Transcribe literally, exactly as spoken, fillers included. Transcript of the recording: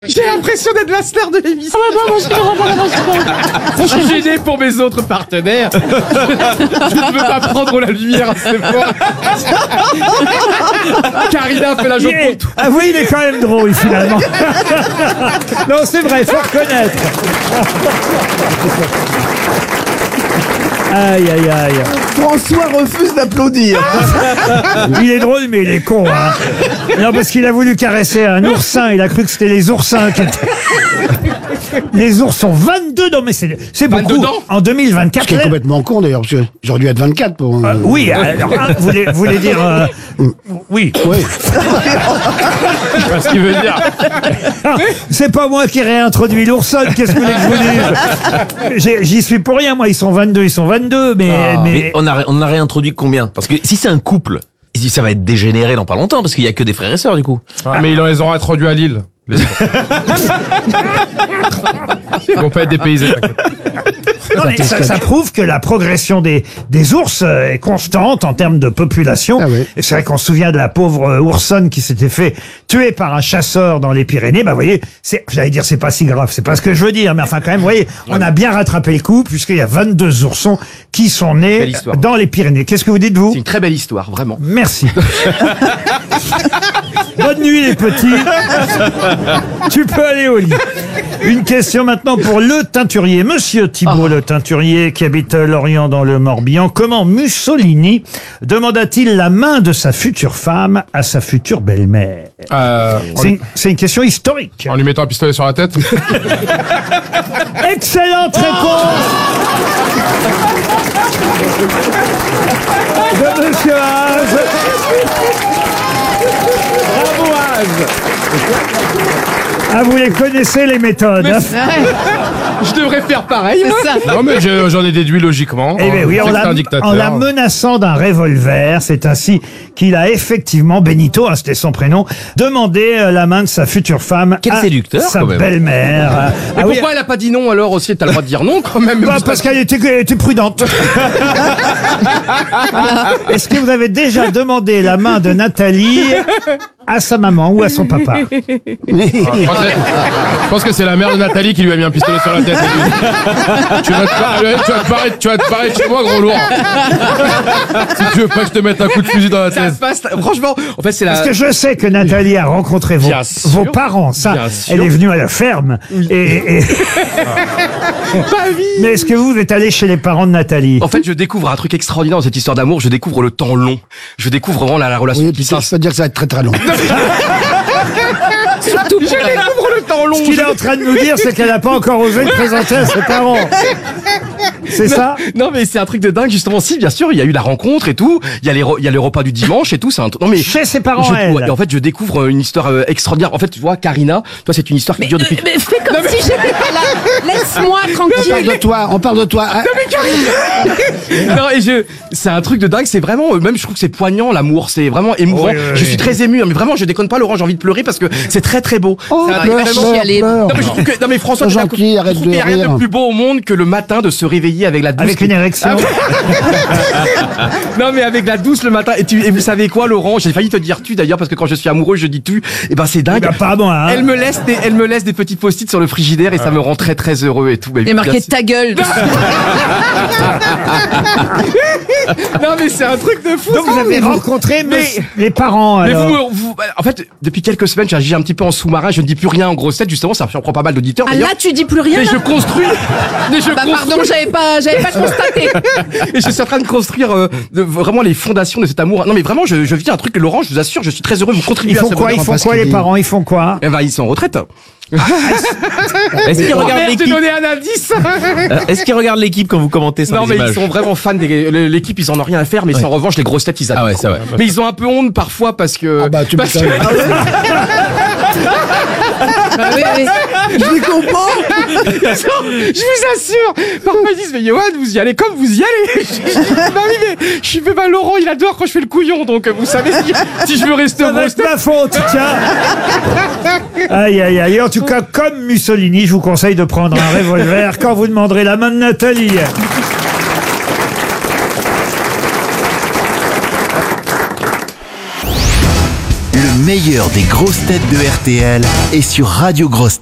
J'ai l'impression d'être la star de l'émission. Je suis gêné pour mes autres partenaires. Je ne veux pas prendre la lumière à ces fois. Karina fait la joie pour tout. Ah oui, il est quand même drôle finalement. Non, c'est vrai, il faut reconnaître. Aïe, aïe, aïe. François refuse d'applaudir. Il est drôle, mais il est con, hein. Non, parce qu'il a voulu caresser un oursin. Il a cru que c'était les oursins qui étaient... Les ours sont vingt-deux. Non, mais c'est, c'est beaucoup. dents En deux mille vingt-quatre. Ce qui est complètement con d'ailleurs, parce que j'aurais dû être vingt-quatre pour... Euh, oui, alors, hein, vous voulez, vous voulez dire... euh, oui. Oui. Je sais pas ce qu'il veut dire. Ah, c'est pas moi qui réintroduis l'ourson, qu'est-ce que vous voulez que je vous dise? J'ai- J'y suis pour rien, moi, ils sont vingt-deux, ils sont vingt-deux, mais... mais... Mais on a, on a réintroduit combien? Parce que si c'est un couple, ça va être dégénéré dans pas longtemps, parce qu'il y a que des frères et sœurs, du coup. Ah, mais ils les ont introduits à Lille. Les... Ils vont pas être dépaysés. Non, mais ça, ça prouve que la progression des, des ours euh, est constante en termes de population. Ah oui. Et c'est vrai qu'on se souvient de la pauvre euh, oursonne qui s'était fait tuer par un chasseur dans les Pyrénées. Bah, vous voyez, c'est, j'allais dire, c'est pas si grave, c'est pas ce que je veux dire, mais enfin, quand même, vous voyez, on a bien rattrapé le coup, puisqu'il y a vingt-deux oursons qui sont nés Belle histoire. dans les Pyrénées. Qu'est-ce que vous dites, vous? C'est une très belle histoire, vraiment. Merci. Bonne nuit, les petits. Tu peux aller au lit. Une question maintenant pour le teinturier. Monsieur Thibault le teinturier, qui habite Lorient dans le Morbihan. Comment Mussolini demanda-t-il la main de sa future femme à sa future belle-mère? Euh, en, C'est une, c'est une question historique. en lui mettant un pistolet sur la tête. Excellente réponse de Monsieur Haas. Bravo, Az. Ah, vous les connaissez, les méthodes, hein? Je devrais faire pareil. moi. Non, mais je- j'en ai déduit logiquement. Eh bien oui, Je en sais que la, c'est un dictateur. en la menaçant d'un revolver, c'est ainsi qu'il a effectivement, Benito, hein, c'était son prénom, demandé euh, la main de sa future femme Quel à séducteur, sa quand même. belle-mère. Euh, Et ah oui, pourquoi elle a pas dit non alors aussi? T'as le droit de dire non quand même. bah, parce qu'elle était, elle était prudente. Est-ce que vous avez déjà demandé la main de Nathalie à sa maman ou à son papa? Je pense que- je pense que c'est la mère de Nathalie qui lui a mis un pistolet sur la tête. tu, vas te parler, tu, vas te parler, tu vas te parler de chez moi, gros lourd. Si tu veux pas que je te mette un coup de fusil dans la tête. Franchement, en fait, c'est la. Parce que je sais que Nathalie a rencontré vos, Bien sûr. vos parents, ça. Bien sûr. Elle est venue à la ferme. Et, et- Mais est-ce que vous êtes allé chez les parents de Nathalie? En fait, je découvre un truc extraordinaire dans cette histoire d'amour. Je découvre le temps long. Je découvre vraiment la, la relation Oui, qui ça, je s'installe. peux dire que ça va être très très long. Je découvre le temps long. Ce qu'il est en train de nous dire, c'est qu'elle n'a pas encore osé le présenter à ses parents. C'est ça? Non, mais c'est un truc de dingue, justement. Si, bien sûr, il y a eu la rencontre et tout. Il y a les, re- il y a le repas du dimanche et tout. C'est un truc. Non, mais. Chez ses parents, je, elle. ouais, et en fait, je découvre une histoire euh, extraordinaire. En fait, tu vois, Karina, toi, c'est une histoire qui dure depuis. Mais fais comme si j'étais pas là. Laisse-moi On parle tranquille. de toi, on parle de toi. Ah, Non, et je, c'est un truc de dingue. C'est vraiment, euh, même, je trouve que c'est poignant, l'amour. C'est vraiment émouvant. Oui, oui, je oui. suis très ému. hein, Mais vraiment, je déconne pas, Laurent. J'ai envie de pleurer parce que c'est très, très beau. oh, C'est un- pleure, vraiment- pleure, chialer. pleure. Non mais, je trouve que, non mais François, C'est t'es gentil, d'accord. arrête Je trouve de qu'il y a rien rire. de plus beau au monde que le matin de se réveiller avec la douce. Avec une érection. Ah oui. Non mais avec la douce le matin. Et, tu, et vous savez quoi, Laurent? J'ai failli te dire tu d'ailleurs parce que quand je suis amoureux, je dis tu. Et ben c'est dingue. Bah, pas moi, hein. Elle me laisse des, elle me laisse des petits post-it sur le frigidaire et ça me rend très très heureux et tout. Mais Il est marqué merci. ta gueule. Non mais c'est un truc de fou. Donc vous avez rencontré mais- mes- les parents, Mais alors. vous, vous, en fait, depuis quelques semaines, j'agis un petit peu en sous-marin. Je ne dis plus rien en grosse tête. Justement, ça surprend pas mal d'auditeurs. Ah d'ailleurs. là, tu dis plus rien Mais là je construis. Mais je Bah construis. pardon, j'avais pas, j'avais pas constaté. Et je suis en train de construire euh, de- vraiment les fondations de cet amour. Non mais vraiment, je, je vis un truc, Laurent, je vous assure, je suis très heureux de vous contribuer Ils à font ce quoi? bonheur. Ils font parce quoi, qu'il les dit- parents? Ils font quoi? Eh ben, ils sont en retraite. Est-ce qu'ils regardent Merde, j'ai l'équipe? donné un indice. Euh, Est-ce qu'ils regardent l'équipe quand vous commentez sans Non les mais images? ils sont vraiment fans des l'équipe, ils en ont rien à faire, mais sans revanche, les grosses têtes, ils adorent. Ah ouais, c'est vrai. Mais ils ont un peu honte parfois parce que. Ah bah, tu parce que- m'étonnes. Ah oui, oui. Je les comprends. je vous assure. Parfois ils disent mais Johan, vous y allez comme vous y allez. Je dis, bah oui mais je suis pas Laurent, il adore quand je fais le couillon, donc vous savez si, si je veux rester Ça va grosse être tête. ma faute, tiens. Aïe, aïe, aïe. En tout cas, comme Mussolini, je vous conseille de prendre un revolver quand vous demanderez la main de Nathalie. Le meilleur des grosses têtes de R T L est sur Radio Grosses Têtes.